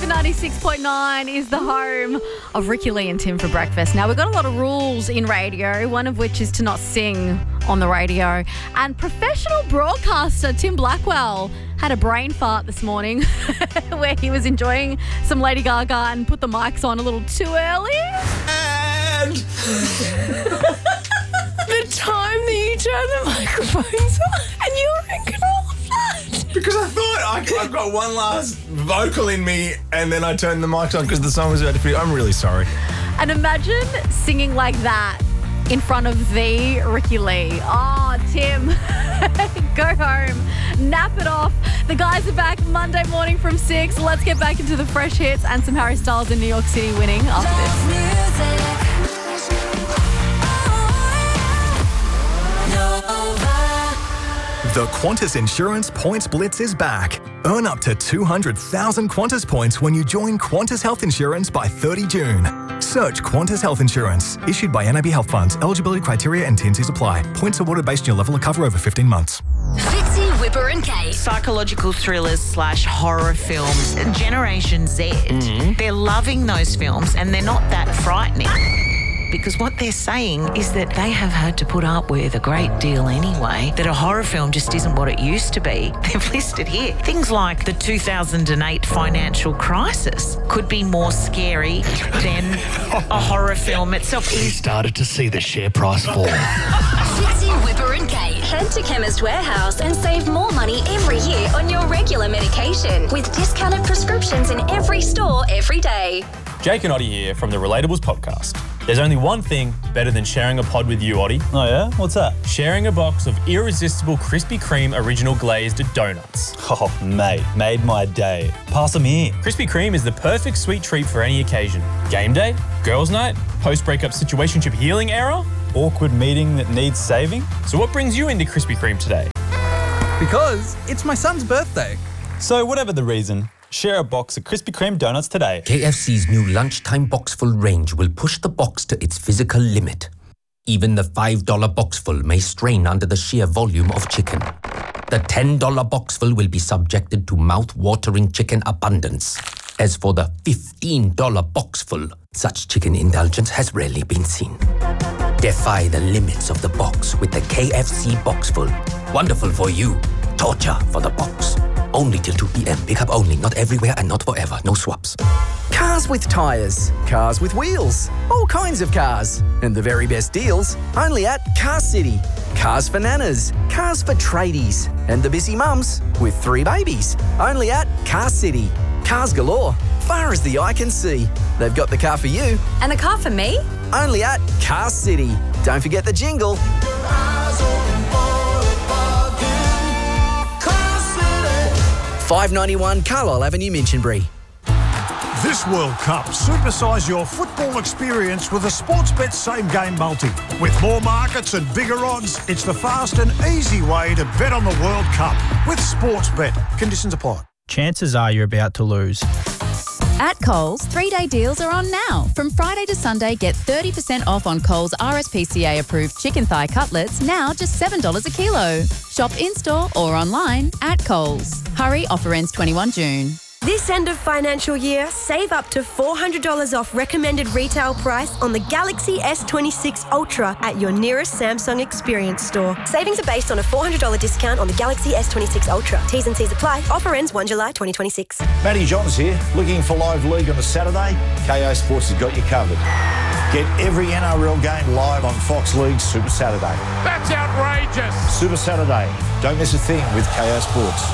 Super 96.9 is the home of Ricky Lee and Tim for breakfast. Now, we've got a lot of rules in radio, one of which is to not sing on the radio. And professional broadcaster Tim Blackwell had a brain fart this morning where he was enjoying some Lady Gaga and put the mics on a little too early. And the time that you turn the microphones on and you're in control of that. Because I thought I've got one last vocal in me and then I turned the mics on because the song was about to finish. I'm really sorry. And imagine singing like that in front of the Ricky Lee. Oh, Tim, go home, nap it off. The guys are back Monday morning from 6. Let's get back into the fresh hits and some Harry Styles in New York City winning after this. The Qantas Insurance Points Blitz is back. Earn up to 200,000 Qantas points when you join Qantas Health Insurance by 30 June. Search Qantas Health Insurance. Issued by NAB Health Funds. Eligibility criteria and T&Cs apply. Points awarded based on your level of cover over 15 months. Fitzy, Whipper and Kate. Psychological thrillers / horror films. Generation Z, they're loving those films and they're not that frightening. Because what they're saying is that they have had to put up with a great deal anyway, that a horror film just isn't what it used to be. They've listed here things like the 2008 financial crisis could be more scary than a horror film itself. He started to see the share price fall. Fitzy, Whipper and Kate. Head to Chemist Warehouse and save more money every year on your regular medication with discounted prescriptions in every store every day. Jake and Oddie here from the Relatables podcast. There's only one thing better than sharing a pod with you, Oddie. Oh yeah? What's that? Sharing a box of irresistible Krispy Kreme original glazed donuts. Oh, mate, made my day. Pass them here. Krispy Kreme is the perfect sweet treat for any occasion. Game day, girls' night, post-breakup situationship healing era. Awkward meeting that needs saving. So what brings you into Krispy Kreme today? Because it's my son's birthday. So whatever the reason, share a box of Krispy Kreme donuts today. KFC's new lunchtime boxful range will push the box to its physical limit. Even the $5 boxful may strain under the sheer volume of chicken. The $10 boxful will be subjected to mouth-watering chicken abundance. As for the $15 boxful, such chicken indulgence has rarely been seen. Defy the limits of the box with the KFC boxful. Wonderful for you, torture for the box. Only till 2 p.m. Pick up only, not everywhere and not forever. No swaps. Cars with tyres, cars with wheels, all kinds of cars. And the very best deals, only at Car City. Cars for nanas, cars for tradies, and the busy mums with 3 babies. Only at Car City. Cars galore, far as the eye can see. They've got the car for you. And a car for me? Only at Car City. Don't forget the jingle. 591 Carlisle Avenue, Minchinbury. This World Cup, supersize your football experience with a Sportsbet same-game multi. With more markets and bigger odds, it's the fast and easy way to bet on the World Cup. With Sportsbet. Conditions apply. Chances are you're about to lose. At Coles, 3-day deals are on now. From Friday to Sunday, get 30% off on Coles RSPCA-approved chicken thigh cutlets, now just $7 a kilo. Shop in-store or online at Coles. Hurry, offer ends 21 June. This end of financial year, save up to $400 off recommended retail price on the Galaxy S26 Ultra at your nearest Samsung Experience store. Savings are based on a $400 discount on the Galaxy S26 Ultra. T's and C's apply. Offer ends 1 July 2026. Matty Johns here. Looking for live league on a Saturday? KO Sports has got you covered. Get every NRL game live on Fox League Super Saturday. That's outrageous. Super Saturday. Don't miss a thing with KO Sports.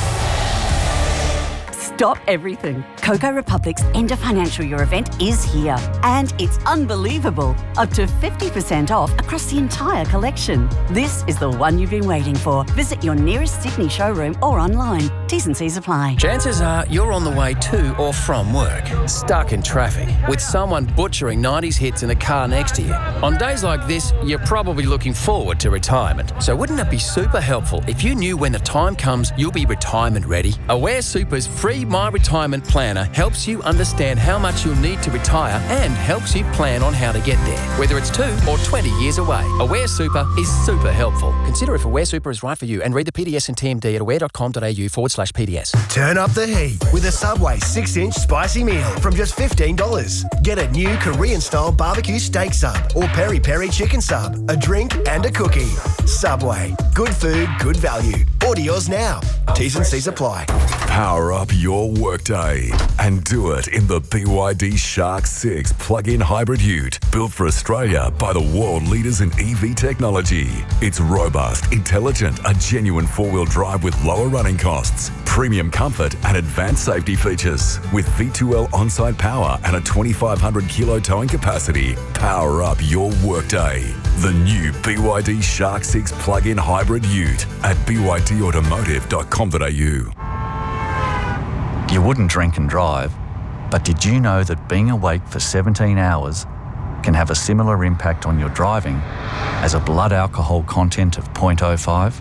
Stop everything. Coco Republic's end of financial year event is here. And it's unbelievable. Up to 50% off across the entire collection. This is the one you've been waiting for. Visit your nearest Sydney showroom or online. T's and C's apply. Chances are you're on the way to or from work, stuck in traffic, with someone butchering 90s hits in the car next to you. On days like this, you're probably looking forward to retirement. So wouldn't it be super helpful if you knew when the time comes you'll be retirement ready? Aware Super's free My Retirement Planner helps you understand how much you'll need to retire and helps you plan on how to get there, whether it's 2 or 20 years away. Aware Super is super helpful. Consider if Aware Super is right for you and read the PDS and TMD at aware.com.au/PDS. Turn up the heat with a Subway 6-inch spicy meal from just $15. Get a new Korean-style barbecue steak sub or peri-peri chicken sub, a drink and a cookie. Subway. Good food, good value. Order yours now. T's and C's apply. Power up your workday and do it in the BYD Shark 6 plug-in hybrid ute, built for Australia by the world leaders in EV technology. It's robust, intelligent, a genuine four-wheel drive with lower running costs, premium comfort and advanced safety features. With V2L on-site power and a 2,500 kilo towing capacity, power up your workday. The new BYD Shark 6 plug-in hybrid ute at bydautomotive.com.au. You wouldn't drink and drive, but did you know that being awake for 17 hours can have a similar impact on your driving as a blood alcohol content of 0.05?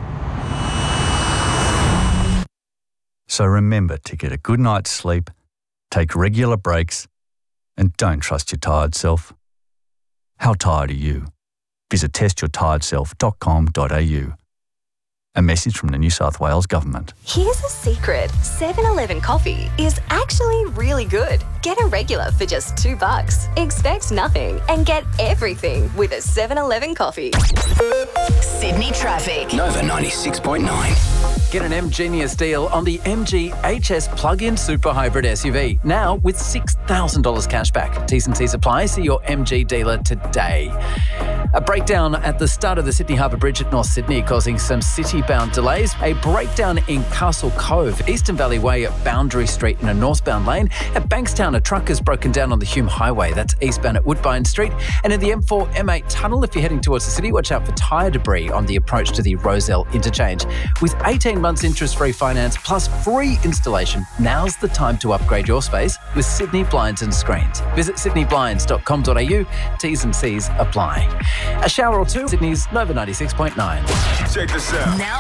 So remember to get a good night's sleep, take regular breaks, and don't trust your tired self. How tired are you? Visit testyourtiredself.com.au. A message from the New South Wales Government. Here's a secret. 7-Eleven coffee is actually really good. Get a regular for just $2. Expect nothing and get everything with a 7-Eleven coffee. Sydney traffic. Nova 96.9. Get an M-Genius deal on the MG HS plug-in super hybrid SUV. Now with $6,000 cash back. T's and C's apply. See your MG dealer today. A breakdown at the start of the Sydney Harbour Bridge at North Sydney causing some city-bound delays. A breakdown in Castle Cove, Eastern Valley Way at Boundary Street in a northbound lane. At Bankstown, a truck has broken down on the Hume Highway. That's eastbound at Woodbine Street. And in the M4 M8 tunnel, if you're heading towards the city, watch out for tyre debris on the approach to the Rozelle interchange. With 18 months interest-free finance plus free installation, now's the time to upgrade your space with Sydney Blinds and Screens. Visit sydneyblinds.com.au. T's and C's apply. A shower or two, Sydney's Nova 96.9. Check this out. Now